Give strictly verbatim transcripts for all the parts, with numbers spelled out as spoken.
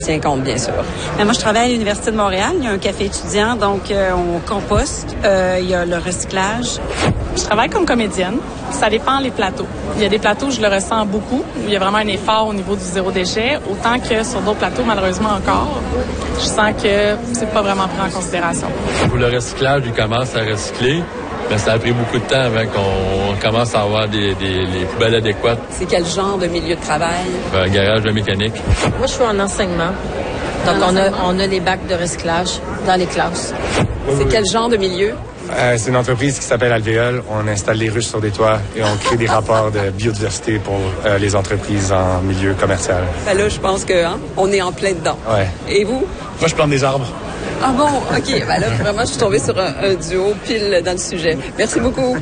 Tient compte, bien sûr. Mais moi, je travaille à l'Université de Montréal. Il y a un café étudiant, donc euh, on composte. Euh, il y a le recyclage. Je travaille comme comédienne. Ça dépend les plateaux. Il y a des plateaux où je le ressens beaucoup, où il y a vraiment un effort au niveau du zéro déchet, autant que sur d'autres plateaux, malheureusement encore, je sens que c'est pas vraiment pris en considération. Pour le recyclage, il commence à recycler. Mais ça a pris beaucoup de temps avant qu'on commence à avoir des, des les poubelles adéquates. C'est quel genre de milieu de travail? Un garage de mécanique. Moi, je suis en enseignement. Donc, on a, on a les bacs de recyclage dans les classes. Oui, c'est oui. Quel genre de milieu? Euh, c'est une entreprise qui s'appelle Alvéole. On installe les ruches sur des toits et on crée des rapports de biodiversité pour euh, les entreprises en milieu commercial. Ben là, je pense que hein, on est en plein dedans. Ouais. Et vous? Moi, je plante des arbres. Ah bon, OK. Ben là, vraiment, je suis tombée sur un, un duo pile dans le sujet. Merci beaucoup.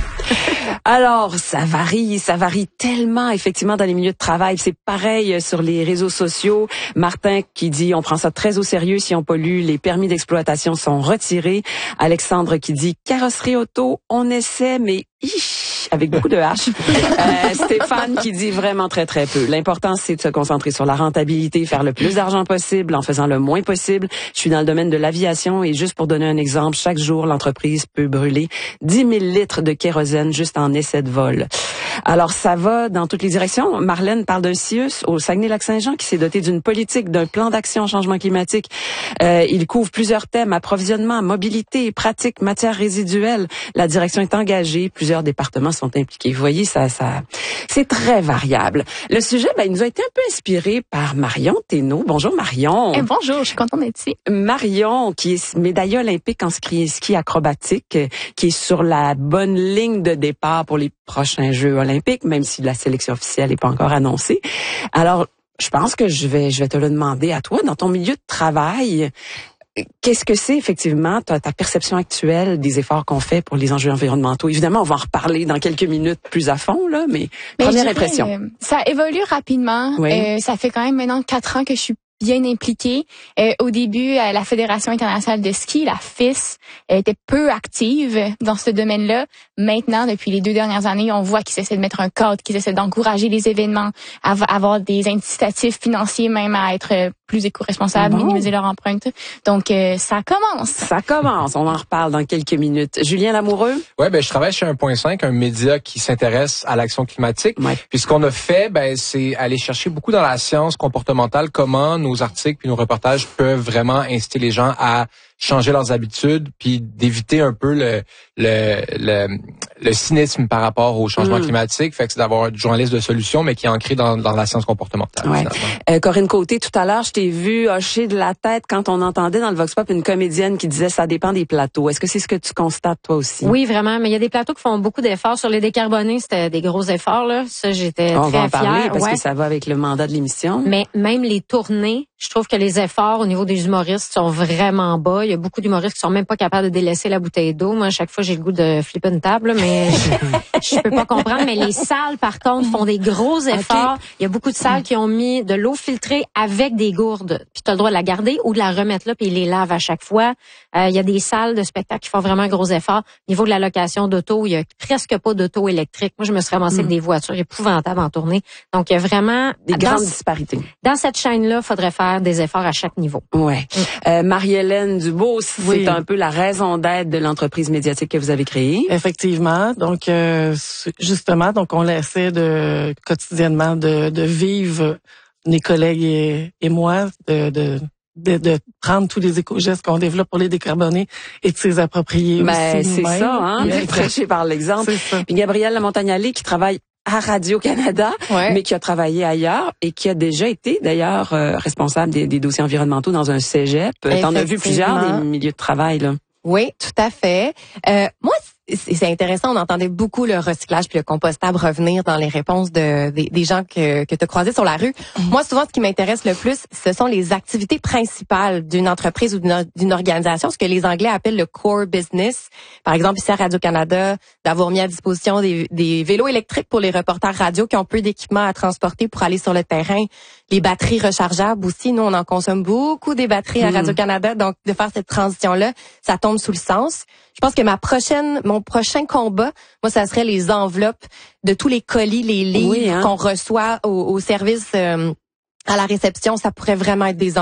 Alors, ça varie, ça varie tellement, effectivement, dans les milieux de travail. C'est pareil sur les réseaux sociaux. Martin qui dit, on prend ça très au sérieux si on pollue, les permis d'exploitation sont retirés. Alexandre qui dit, carrosserie auto, on essaie, mais ish, avec beaucoup de H. euh, Stéphane qui dit vraiment très, très peu. L'important, c'est de se concentrer sur la rentabilité, faire le plus d'argent possible en faisant le moins possible. Je suis dans le domaine de l'aviation et juste pour donner un exemple, chaque jour, l'entreprise peut brûler dix mille litres de kérosène juste en essai de vol. Alors, ça va dans toutes les directions. Marlène parle d'un C I U S au Saguenay-Lac-Saint-Jean qui s'est doté d'une politique, d'un plan d'action au changement climatique. Euh, il couvre plusieurs thèmes, approvisionnement, mobilité, pratique, matières résiduelles. La direction est engagée, plusieurs départements sont impliqués. Vous voyez, ça, ça, c'est très variable. Le sujet, ben, il nous a été un peu inspiré par Marion Thénault. Bonjour Marion. Eh, bonjour, je suis contente d'être ici. Marion, qui est médaillée olympique en ski, ski acrobatique, qui est sur la bonne ligne de départ pour les prochains Jeux olympiques, même si la sélection officielle n'est pas encore annoncée. Alors, je pense que je vais, je vais te le demander à toi, dans ton milieu de travail. Qu'est-ce que c'est effectivement ta, ta perception actuelle des efforts qu'on fait pour les enjeux environnementaux? Évidemment, on va en reparler dans quelques minutes plus à fond, là, mais, mais première dirais, impression. Euh, ça évolue rapidement. Oui. Euh, ça fait quand même maintenant quatre ans que je suis bien impliquée. Euh, au début, euh, la Fédération internationale de ski, la F I S, elle était peu active dans ce domaine-là. Maintenant, depuis les deux dernières années, on voit qu'ils essaient de mettre un cadre, qu'ils essaient d'encourager les événements, à avoir des incitatifs financiers même à être plus éco-responsables, bon. minimiser leur empreinte. Donc, euh, ça commence. Ça commence. On en reparle dans quelques minutes. Julien Lamoureux? Ouais, ben je travaille chez un point cinq, un média qui s'intéresse à l'action climatique. Ouais. Puis ce qu'on a fait, ben c'est aller chercher beaucoup dans la science comportementale comment nos articles puis nos reportages peuvent vraiment inciter les gens à changer leurs habitudes puis d'éviter un peu le le le, le cynisme par rapport au changement mmh. climatique. Fait que c'est d'avoir un journaliste de solution mais qui est ancré dans dans la science comportementale. Ouais. Euh, Corinne Côté, tout à l'heure, je t'ai vu hocher de la tête quand on entendait dans le Vox Pop une comédienne qui disait ça dépend des plateaux. Est-ce que c'est ce que tu constates toi aussi? Oui, vraiment, mais il y a des plateaux qui font beaucoup d'efforts sur les décarbonés, c'était des gros efforts là. Ça, j'étais on très va en parler fière. parce ouais. que ça va avec le mandat de l'émission. Mais même les tournées, je trouve que les efforts au niveau des humoristes sont vraiment bas. Il y a beaucoup d'humoristes qui sont même pas capables de délaisser la bouteille d'eau. Moi, à chaque fois, j'ai le goût de flipper une table, mais je, je peux pas comprendre. Mais les salles, par contre, font des gros efforts. Okay. Il y a beaucoup de salles qui ont mis de l'eau filtrée avec des gourdes. Puis tu as le droit de la garder ou de la remettre là, puis ils les lavent à chaque fois. Euh, il y a des salles de spectacle qui font vraiment un gros effort. Au niveau de la location d'auto, il y a presque pas d'auto électrique. Moi, je me suis ramassée mm. avec des voitures épouvantables en tournée. Donc, il y a vraiment... Des dans, grandes disparités. Dans cette chaîne-là, il faudrait faire des efforts à chaque niveau. Ouais. Mm. Euh, Marie-Hélène Dubois, c'est oui. un peu la raison d'être de l'entreprise médiatique que vous avez créée. Effectivement. Donc, euh, justement, donc on essaie de quotidiennement de, de vivre, mes collègues et, et moi, de, de De, de prendre tous les éco-gestes qu'on développe pour les décarboner et de s'y approprier ben, aussi. C'est ça, hein, yeah. prêcher par l'exemple. Puis Gabrielle Lamontagnale qui travaille à Radio-Canada, ouais. mais qui a travaillé ailleurs et qui a déjà été d'ailleurs euh, responsable des, des dossiers environnementaux dans un cégep. T'en as vu plusieurs des milieux de travail, là. Oui, tout à fait. Euh, moi, c'est intéressant, on entendait beaucoup le recyclage puis le compostable revenir dans les réponses de, des, des gens que, que tu as croisés sur la rue. Mmh. Moi, souvent, ce qui m'intéresse le plus, ce sont les activités principales d'une entreprise ou d'une organisation, ce que les Anglais appellent le core business. Par exemple, ici à Radio-Canada, d'avoir mis à disposition des, des vélos électriques pour les reporters radio qui ont peu d'équipement à transporter pour aller sur le terrain. Les batteries rechargeables aussi, nous, on en consomme beaucoup des batteries mmh. à Radio-Canada. Donc, de faire cette transition-là, ça tombe sous le sens. Je pense que ma prochaine, mon prochain combat, moi, ça serait les enveloppes de tous les colis, les livres oui, hein? qu'on reçoit au, au service euh, à la réception, ça pourrait vraiment être des